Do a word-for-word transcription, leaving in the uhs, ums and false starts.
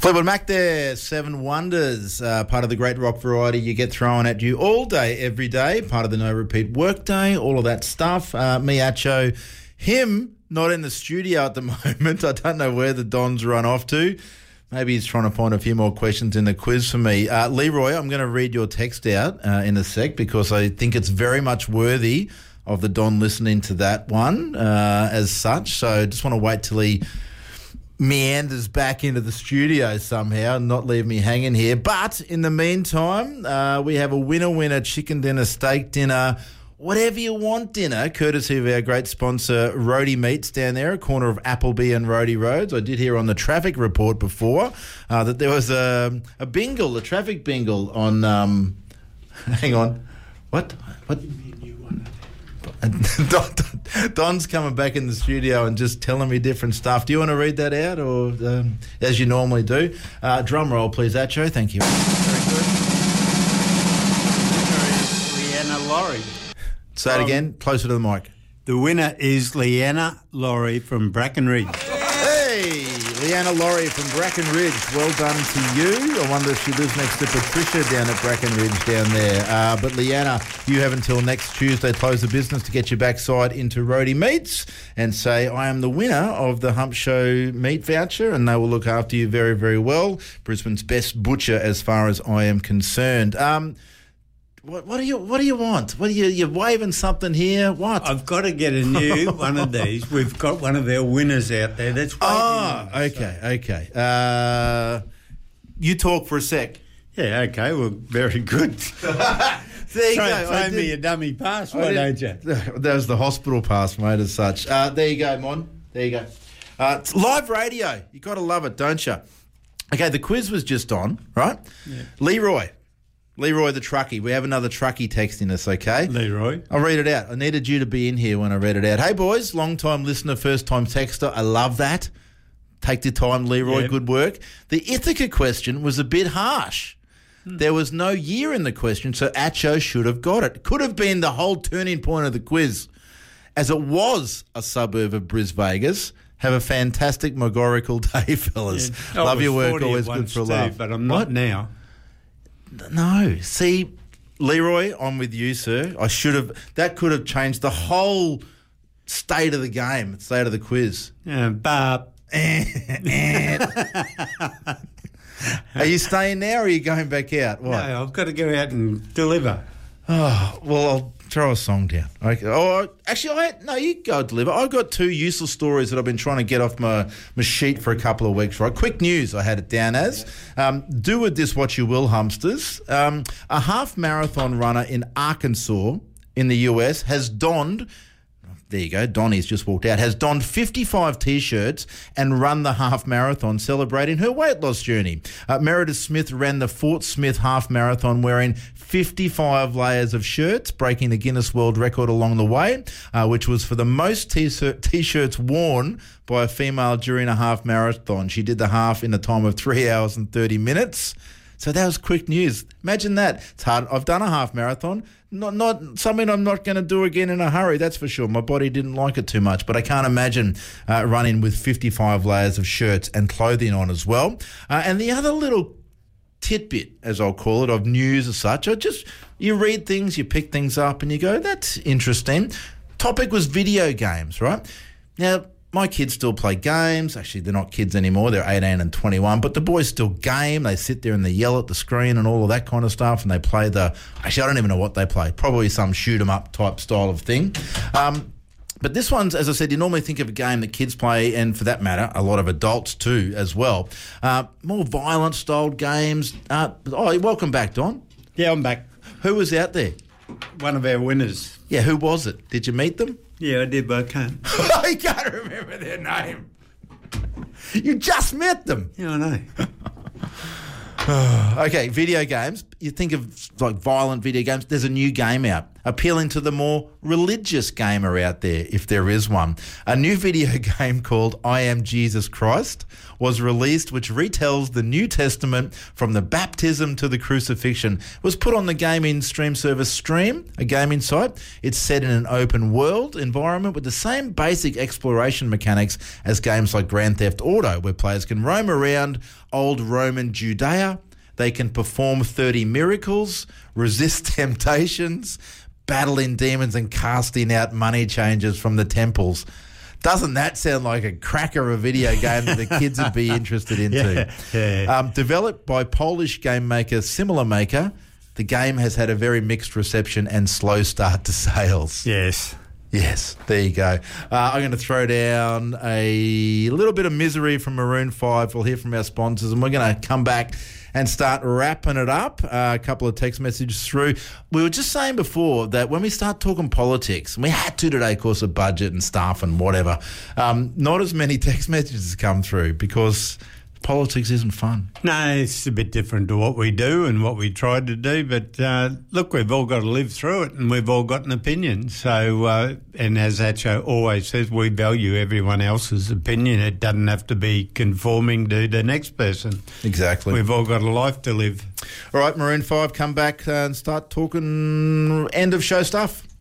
Fleetwood Mac there, Seven Wonders, uh, part of the great rock variety you get thrown at you all day, every day, part of the no repeat work day, all of that stuff. Uh, me, Acho, him, not in the studio at the moment. I don't know where the Don's run off to. Maybe he's trying to find a few more questions in the quiz for me. Uh, Leroy, I'm going to read your text out uh, in a sec because I think it's very much worthy of the Don listening to that one uh, as such. So just want to wait till he meanders back into the studio somehow and not leave me hanging here. But in the meantime, uh, we have a winner-winner chicken dinner, steak dinner, whatever you want dinner, courtesy of our great sponsor, Roadie Meats, down there, a corner of Appleby and Roadie Roads. I did hear on the traffic report before uh, that there was a, a bingle, a traffic bingle on... Um, hang on. What? What? Don, Don's coming back in the studio and just telling me different stuff. Do you want to read that out, or um, as you normally do? Uh, drum roll, please, Acho. Thank you. Very good. Leanna Laurie. Say it um, again, closer to the mic. The winner is Leanna Laurie from Bracken Ridge. Hey, Leanna Laurie from Bracken Ridge. Well done to you. I wonder if she lives next to Patricia down at Bracken Ridge down there. Uh, but Leanna, you have until next Tuesday close the business to get your backside into Roadie Meats and say, I am the winner of the Hump Show meat voucher, and they will look after you very, very well. Brisbane's best butcher as far as I am concerned. Um... What, what do you What do you want? What are you you're waving something here? What? I've got to get a new one of these. We've got one of our winners out there. That's waiting. Oh, on us, okay, so. okay. Uh, you talk for a sec. Yeah, okay. Well, very good. There you Throw, go. throw I me did- a dummy pass, I why did- don't you? That was the hospital pass, mate, as such. Uh, there you go, Mon. There you go. Uh, it's live radio. You got to love it, don't you? Okay, the quiz was just on, right? Yeah. Leroy. Leroy the truckie. We have another truckie texting us, okay? Leroy. I'll read it out. I needed you to be in here when I read it out. Hey, boys, long-time listener, first-time texter. I love that. Take your time, Leroy. Yep. Good work. The Ithaca question was a bit harsh. Hmm. There was no year in the question, so Acho should have got it. Could have been the whole turning point of the quiz. As it was a suburb of Bris Vegas. Have a fantastic Mogorical day, fellas. Yeah. Love I your was work. forty Always at good once for a too, laugh. but I'm not What? now. No. See, Leroy, I'm with you, sir. I should have... That could have changed the whole state of the game, state of the quiz. Yeah, but Are you staying now or are you going back out? no, What? I've got to go out and deliver. Oh, well, I'll throw a song down. Okay. Oh, actually, I no, you go deliver. I've got two useless stories that I've been trying to get off my, my sheet for a couple of weeks. Right, quick news. I had it down as um, do with this what you will, Humpsters. Um, a half marathon runner in Arkansas in the U S has donned. There you go. Donnie's just walked out. Has donned fifty-five T-shirts and run the half marathon, celebrating her weight loss journey. Uh, Meredith Smith ran the Fort Smith half marathon wearing fifty-five layers of shirts, breaking the Guinness World Record along the way, uh, which was for the most T-shirt, T-shirts worn by a female during a half marathon. She did the half in a time of three hours and thirty minutes. So that was quick news. Imagine that. It's hard. I've done a half marathon. Not not something I'm not going to do again in a hurry, that's for sure. My body didn't like it too much, but I can't imagine uh, running with fifty-five layers of shirts and clothing on as well. Uh, and the other little tidbit, as I'll call it, of news as such, I just, you read things, you pick things up and you go, that's interesting. Topic was video games, right? Now, my kids still play games. Actually, they're not kids anymore. They're eighteen and twenty-one. But the boys still game. They sit there and they yell at the screen and all of that kind of stuff. And they play the... Actually, I don't even know what they play. Probably some shoot-'em-up type style of thing. Um, but this one's, as I said, you normally think of a game that kids play, and for that matter, a lot of adults too as well. Uh, more violent-styled games. Uh, oh, welcome back, Don. Yeah, I'm back. Who was out there? One of our winners. Yeah, who was it? Did you meet them? Yeah, I did, but I can't. I can't remember their name. You just met them. Yeah, I know. Okay, video games. You think of like violent video games, there's a new game out appealing to the more religious gamer out there, if there is one. A new video game called I Am Jesus Christ was released, which retells the New Testament from the baptism to the crucifixion. It was put on the gaming stream service Stream, a gaming site. It's set in an open world environment with the same basic exploration mechanics as games like Grand Theft Auto, where players can roam around old Roman Judea. They can perform thirty miracles, resist temptations, battling demons and casting out money changers from the temples. Doesn't that sound like a cracker of a video game that the kids would be interested into? Yeah, yeah. Um, developed by Polish game maker Similar Maker, the game has had a very mixed reception and slow start to sales. Yes. Yes, there you go. Uh, I'm going to throw down a little bit of misery from Maroon five. We'll hear from our sponsors, and we're going to come back and start wrapping it up. Uh, a couple of text messages through. We were just saying before that when we start talking politics, and we had to today, of course, of budget and stuff and whatever, um, not as many text messages come through because politics isn't fun. No, it's a bit different to what we do and what we tried to do. But uh, look, we've all got to live through it, and we've all got an opinion. So, uh, and as Acho always says, we value everyone else's opinion. It doesn't have to be conforming to the next person. Exactly. We've all got a life to live. All right, Maroon five, come back and start talking end of show stuff.